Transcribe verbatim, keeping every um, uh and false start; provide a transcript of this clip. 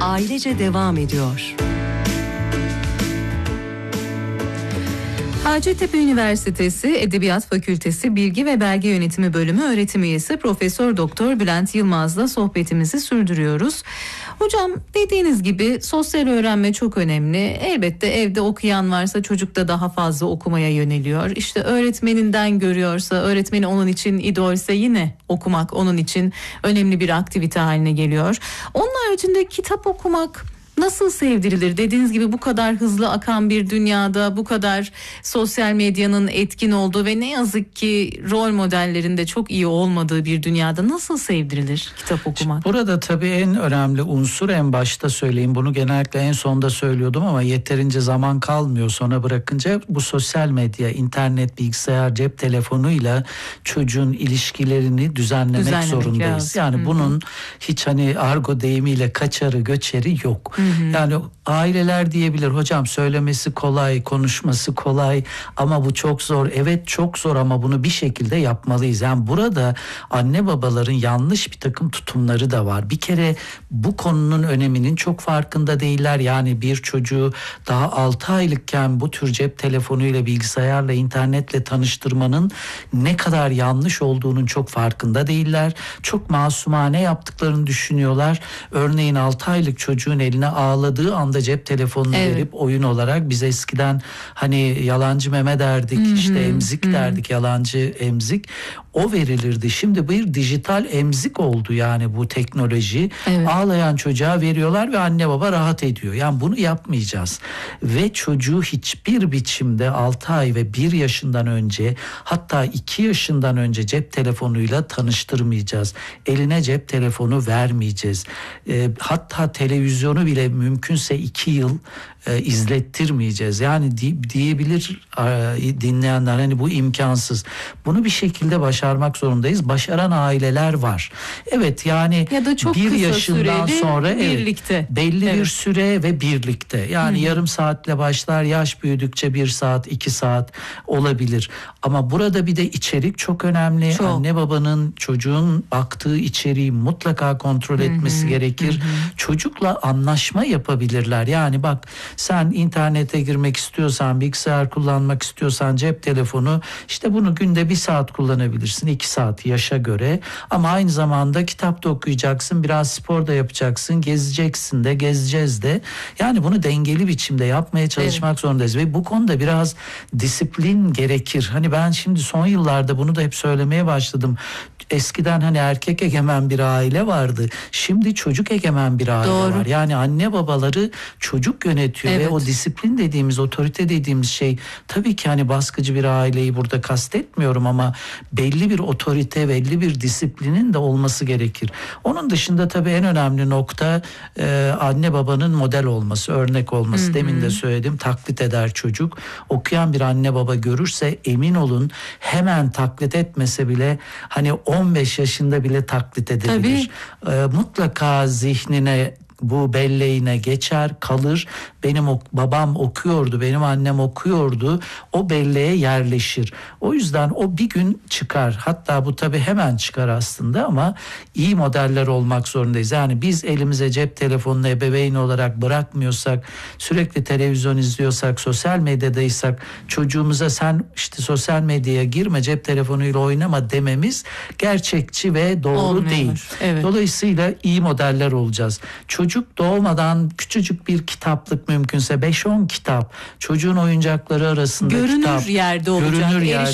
ailece devam ediyor. Hacettepe Üniversitesi Edebiyat Fakültesi Bilgi ve Belge Yönetimi Bölümü öğretim üyesi Profesör Doktor Bülent Yılmaz'la sohbetimizi sürdürüyoruz. Hocam, dediğiniz gibi sosyal öğrenme çok önemli. Elbette evde okuyan varsa çocuk da daha fazla okumaya yöneliyor. İşte öğretmeninden görüyorsa, öğretmeni onun için idolse yine okumak onun için önemli bir aktivite haline geliyor. Onun haricinde kitap okumak nasıl sevdirilir? Dediğiniz gibi bu kadar hızlı akan bir dünyada, bu kadar sosyal medyanın etkin olduğu ve ne yazık ki rol modellerinde çok iyi olmadığı bir dünyada nasıl sevdirilir kitap okumak? Burada tabii en önemli unsur, en başta söyleyeyim, bunu genellikle en sonda söylüyordum ama yeterince zaman kalmıyor sona bırakınca, bu sosyal medya, internet, bilgisayar, cep telefonuyla çocuğun ilişkilerini düzenlemek, düzenlemek zorundayız. Lazım. Yani Hı-hı. bunun hiç hani argo deyimiyle kaçarı göçeri yok. Hı-hı. Yani aileler diyebilir, hocam söylemesi kolay, konuşması kolay ama bu çok zor. Evet, çok zor ama bunu bir şekilde yapmalıyız. Yani burada anne babaların yanlış bir takım tutumları da var. Bir kere bu konunun öneminin çok farkında değiller. Yani bir çocuğu daha altı aylıkken bu tür cep telefonuyla, bilgisayarla, internetle tanıştırmanın ne kadar yanlış olduğunun çok farkında değiller. Çok masumane yaptıklarını düşünüyorlar. Örneğin altı aylık çocuğun eline ağladığı anda cep telefonunu evet. verip oyun olarak, biz eskiden hani yalancı meme derdik, Hı-hı. işte emzik Hı-hı. derdik, yalancı emzik, o verilirdi. Şimdi bir dijital emzik oldu yani bu teknoloji. Evet. Ağlayan çocuğa veriyorlar ve anne baba rahat ediyor. Yani bunu yapmayacağız. Ve çocuğu hiçbir biçimde altı ay ve bir yaşından önce, hatta iki yaşından önce cep telefonuyla tanıştırmayacağız. Eline cep telefonu vermeyeceğiz. E, hatta televizyonu bile mümkünse iki yıl e, izlettirmeyeceğiz. Yani di, diyebilir e, dinleyenler, hani bu imkansız. Bunu bir şekilde başarmak zorundayız. Başaran aileler var. Evet, yani ya da çok bir kısa yaşından sonra birlikte. Evet, belli evet. bir süre ve birlikte. Yani Hı-hı. yarım saatle başlar, yaş büyüdükçe bir saat, iki saat olabilir. Ama burada bir de içerik çok önemli. Çok. Anne babanın çocuğun baktığı içeriği mutlaka kontrol etmesi Hı-hı. gerekir. Hı-hı. Çocukla anlaşma yapabilirler. Yani bak, sen internete girmek istiyorsan, bilgisayar kullanmak istiyorsan, cep telefonu, işte bunu günde bir saat kullanabilirsin, iki saat yaşa göre. Ama aynı zamanda kitap da okuyacaksın, biraz spor da yapacaksın, gezeceksin de, gezeceğiz de. Yani bunu dengeli biçimde yapmaya çalışmak evet. zorundayız. Ve bu konuda biraz disiplin gerekir. Hani ben şimdi son yıllarda bunu da hep söylemeye başladım. Eskiden hani erkek egemen bir aile vardı. Şimdi çocuk egemen bir aile Doğru. var. Yani anne babaları çocuk yönetiyor evet. ve o disiplin dediğimiz, otorite dediğimiz şey, tabii ki hani baskıcı bir aileyi burada kastetmiyorum ama belli bir otorite, belli bir disiplinin de olması gerekir. Onun dışında tabii en önemli nokta e, anne babanın model olması, örnek olması. Hı-hı. Demin de söyledim, taklit eder çocuk. Okuyan bir anne baba görürse emin olun, hemen taklit etmese bile hani on beş yaşında bile taklit edebilir. E, mutlaka zihnine, bu belleğine geçer, kalır. Benim ok- babam okuyordu, benim annem okuyordu. O belleğe yerleşir. O yüzden o bir gün çıkar. Hatta bu tabii hemen çıkar aslında ama iyi modeller olmak zorundayız. Yani biz elimize cep telefonunu ebeveyn olarak bırakmıyorsak, sürekli televizyon izliyorsak, sosyal medyadaysak, çocuğumuza sen işte sosyal medyaya girme, cep telefonuyla oynama dememiz gerçekçi ve doğru Olmuyor. değil. Evet. Dolayısıyla iyi modeller olacağız. Çocuk doğmadan küçücük bir kitaplık, mümkünse beş on kitap, çocuğun oyuncakları arasında görünür kitap, yerde olacak, görünür yerde